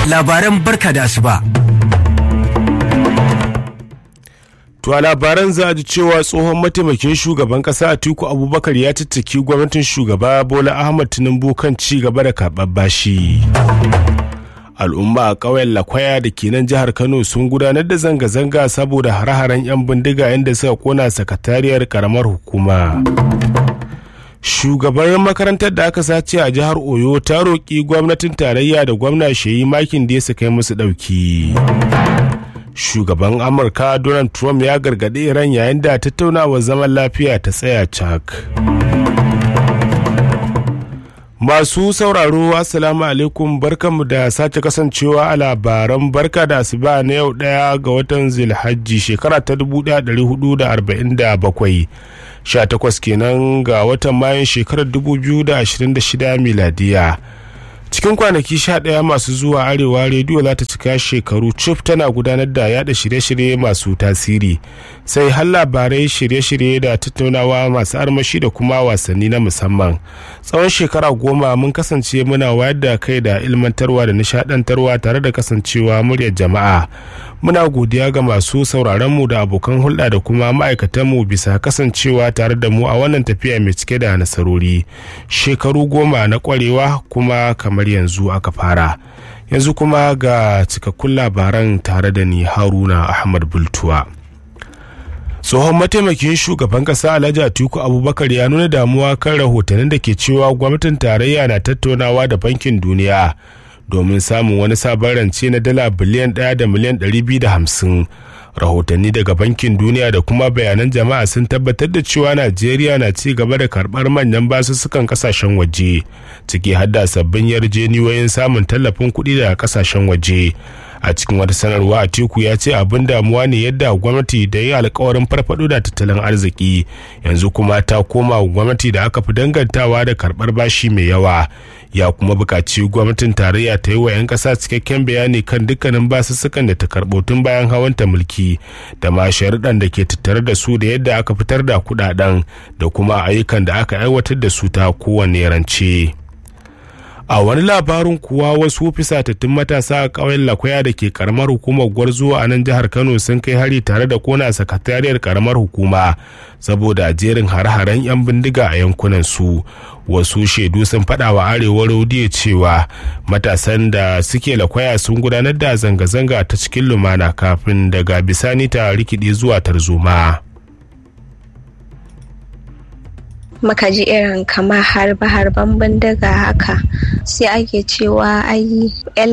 labaran barka da asuba. To a labaran za a ji cewa tsohon mataimakin shugaban kasa Atiku Abubakar ya cicciki gwamnatin shugaba Bola Ahmed Tinubu kan ci gaba da karɓar bashi. Al'umma a ƙauyen Lakwaya da ke nan jihar Kano sun gudanar da zanga-zanga saboda hare-haren 'yan bindiga inda suka kona sakatariyar karamar hukuma. Shugabar makarantar da aka sace a jihar Oyo ta roƙi gwamnatin tarayya da gwamna Sheyi Makinde su kai musu ɗauki. Shugaban Amurka Donald Trump ya gargaɗi Iran yayin da tattaunawar zaman lafiya ta tsaya cak. Masu sauraro assalamu alaikum, barkanmu da sake kasancewa a labaran barka da asuba na yau 1 ga watan Zulhajji shekara ta 1447 18 kenan ga watan Mayun shekarar 2026 miladiya. Cikin kwanaki 11 masu zuwa Arewa rediyo za ta cika shekaru cif tana gudanar da yada shirye-shirye masu tasiri, sai har labarai, shirye-shirye da tattaunawa masu armashi da kuma wasanni na musamman. Tsawon shekara 10 mun kasance muna wayar da kai da ilmantarwa da nishadantarwa tare da kasancewa muryar jama'a. Muna godiya ga masu sauraronmu da abokan hulɗa da kuma ma'aikatanmu bisa kasancewa tare da mu a wannan tafiya mai cike da nasarori. Shekaru 10 na kwarewa kuma kamar yanzu aka fara. Yanzu kuma ga cikakkun labaran tare da ni Haruna Ahmad Bultuwa. Tsohon mataimakin shugaban kasa Alhaji Atiku Abubakar ya nuna damuwa kan rahotannin da ke cewa gwamnatin tarayya na tattaunawa da bankin duniya domin samun wani sabon rance na dala biliyan 1 da miliyan 250. Rahotanni daga bankin duniya da kuma bayanan jama'a sun tabbatar da cewa Najeriya na ci gaba da karbar manyan basussukan kasashen waje, ciki har da sabbin yarjejeniyoyin samun tallafin kuɗi daga kasashen waje. A cikin wata sanarwa, Atiku ya ce abin damuwa ne yadda gwamnati da yi alkawarin farfado da tattalin arziki yanzu kuma ta koma gwamnati da aka fi dangantawa da karbar bashi mai yawa. Ya kuma buƙaci gwamnatin tarayya ta yi wa 'yan ƙasa cikakken bayani kan dukkanin basussukan da ta karɓo tun bayan hawanta mulki da ma sharuɗan da ke tattare da su da yadda aka fitar da kuɗaɗen da kuma ayyukan da aka aiwatar da su ta kowane rance. A wani labarin kuwa, wasu fisatattun matasa a ƙauyen Lakwaya da ke karamar hukumar Gwarzo a nan jihar Kano sun kai hari tare da kona sakatariyar karamar hukuma saboda jerin har-haren 'yan bindiga a yankunan su. Wasu shaidu sun faɗa wa Arewa rediyo cewa matasan da suke Lakwaya sun gudanar da zanga-zanga ta cikin lumana kafin daga bisani ta rikide zuwa tarzoma. Muka ji irin kamar harbe-harben bindiga haka, sai ake cewa ai 'yan